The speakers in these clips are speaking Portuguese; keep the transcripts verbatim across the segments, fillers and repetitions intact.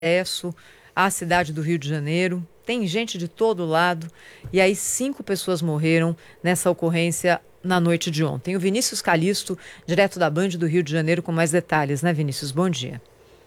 acesso à cidade do Rio de Janeiro. Tem gente de todo lado. E aí cinco pessoas morreram nessa ocorrência na noite de ontem. O Vinícius Calisto, direto da Band do Rio de Janeiro, com mais detalhes, né, Vinícius? Bom dia.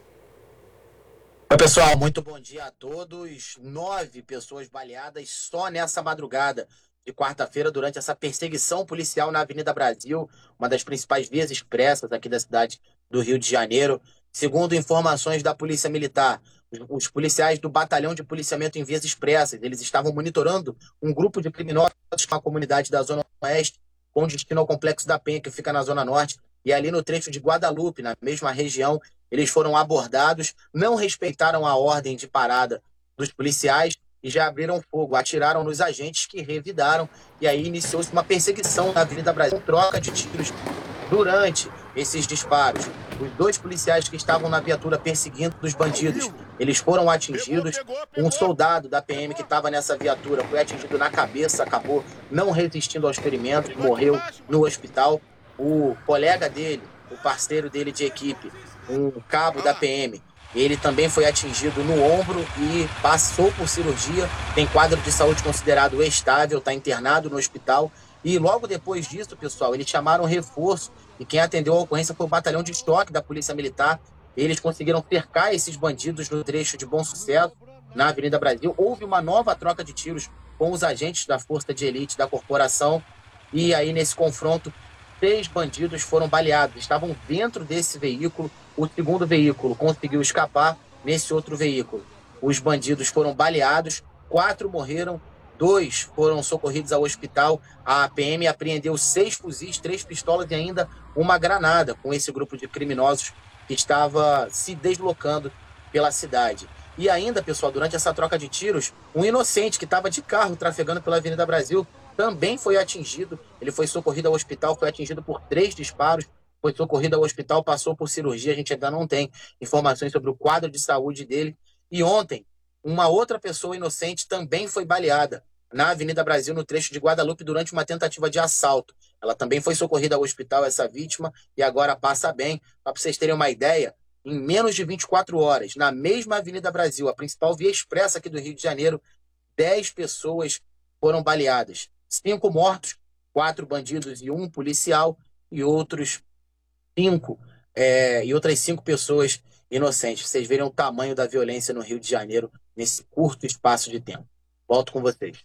Oi, pessoal, muito bom dia a todos. Nove pessoas baleadas só nessa madrugada de quarta-feira durante essa perseguição policial na Avenida Brasil, uma das principais vias expressas aqui da cidade do Rio de Janeiro. Segundo informações da Polícia Militar, os policiais do Batalhão de Policiamento em Vias Expressas, eles estavam monitorando um grupo de criminosos na comunidade da Zona Oeste, com destino ao Complexo da Penha, que fica na Zona Norte, e ali no trecho de Guadalupe, na mesma região, eles foram abordados, não respeitaram a ordem de parada dos policiais e já abriram fogo, atiraram nos agentes que revidaram, e aí iniciou-se uma perseguição na Avenida Brasil, troca de tiros durante esses disparos. Os dois policiais que estavam na viatura perseguindo os bandidos, eles foram atingidos. Um soldado da P M que estava nessa viatura foi atingido na cabeça, acabou não resistindo aos ferimentos, morreu no hospital. O colega dele, o parceiro dele de equipe, um cabo da P M, ele também foi atingido no ombro e passou por cirurgia, tem quadro de saúde considerado estável, está internado no hospital. E logo depois disso, pessoal, eles chamaram reforço e quem atendeu a ocorrência foi o batalhão de estoque da Polícia Militar. Eles conseguiram cercar esses bandidos no trecho de Bom Sucesso, na Avenida Brasil. Houve uma nova troca de tiros com os agentes da Força de Elite da corporação e aí nesse confronto, três bandidos foram baleados, estavam dentro desse veículo. O segundo veículo conseguiu escapar nesse outro veículo. Os bandidos foram baleados, quatro morreram, dois foram socorridos ao hospital. A P M apreendeu seis fuzis, três pistolas e ainda uma granada com esse grupo de criminosos que estava se deslocando pela cidade. E ainda, pessoal, durante essa troca de tiros, um inocente que estava de carro trafegando pela Avenida Brasil também foi atingido. Ele foi socorrido ao hospital, foi atingido por três disparos, foi socorrido ao hospital, passou por cirurgia. A gente ainda não tem informações sobre o quadro de saúde dele. E ontem, uma outra pessoa inocente também foi baleada na Avenida Brasil, no trecho de Guadalupe, durante uma tentativa de assalto. Ela também foi socorrida ao hospital, essa vítima, e agora passa bem. Para vocês terem uma ideia, em menos de vinte e quatro horas, na mesma Avenida Brasil, a principal via expressa aqui do Rio de Janeiro, dez pessoas foram baleadas. Cinco mortos, quatro bandidos e um policial, e outros cinco, é, e outras cinco pessoas inocentes. Vocês verem o tamanho da violência no Rio de Janeiro nesse curto espaço de tempo. Volto com vocês.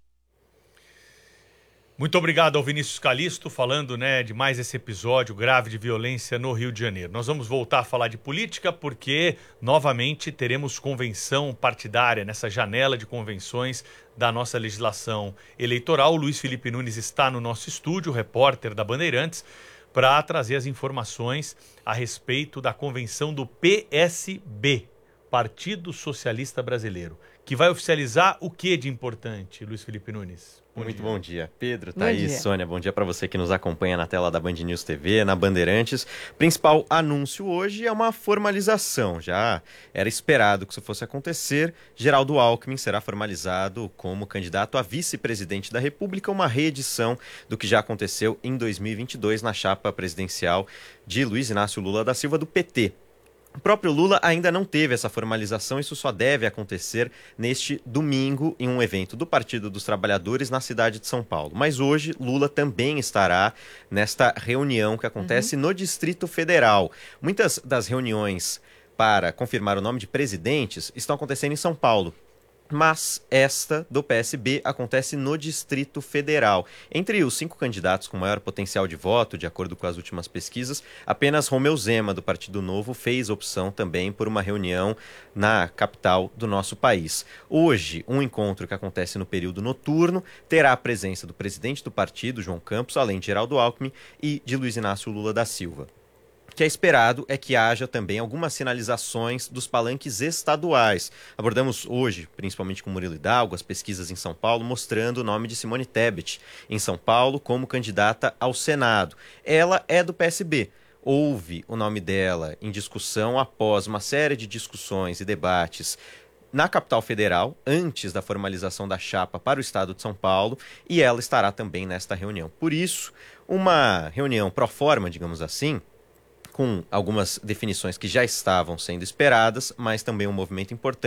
Muito obrigado ao Vinícius Calisto, falando, né, de mais esse episódio grave de violência no Rio de Janeiro. Nós vamos voltar a falar de política porque, novamente, teremos convenção partidária nessa janela de convenções da nossa legislação eleitoral. O Luiz Felipe Nunes está no nosso estúdio, repórter da Bandeirantes, para trazer as informações a respeito da convenção do P S B, Partido Socialista Brasileiro, que vai oficializar o que de importante, Luiz Felipe Nunes? Bom Muito dia. Bom dia, Pedro, Thaís, Sônia, bom dia para você que nos acompanha na tela da Band News T V, na Bandeirantes. Principal anúncio hoje é uma formalização, já era esperado que isso fosse acontecer. Geraldo Alckmin será formalizado como candidato a vice-presidente da República, uma reedição do que já aconteceu em dois mil e vinte e dois na chapa presidencial de Luiz Inácio Lula da Silva, do P T. O próprio Lula ainda não teve essa formalização, isso só deve acontecer neste domingo em um evento do Partido dos Trabalhadores na cidade de São Paulo. Mas hoje Lula também estará nesta reunião que acontece uhum. no Distrito Federal. Muitas das reuniões para confirmar o nome de presidentes estão acontecendo em São Paulo. Mas esta do P S B acontece no Distrito Federal. Entre os cinco candidatos com maior potencial de voto, de acordo com as últimas pesquisas, apenas Romeu Zema, do Partido Novo, fez opção também por uma reunião na capital do nosso país. Hoje, um encontro que acontece no período noturno terá a presença do presidente do partido, João Campos, além de Geraldo Alckmin e de Luiz Inácio Lula da Silva. O que é esperado é que haja também algumas sinalizações dos palanques estaduais. Abordamos hoje, principalmente com Murilo Hidalgo, as pesquisas em São Paulo, mostrando o nome de Simone Tebet em São Paulo como candidata ao Senado. Ela é do P S B. Houve o nome dela em discussão após uma série de discussões e debates na capital federal, antes da formalização da chapa para o estado de São Paulo, e ela estará também nesta reunião. Por isso, uma reunião pró forma, digamos assim, com algumas definições que já estavam sendo esperadas, mas também um movimento importante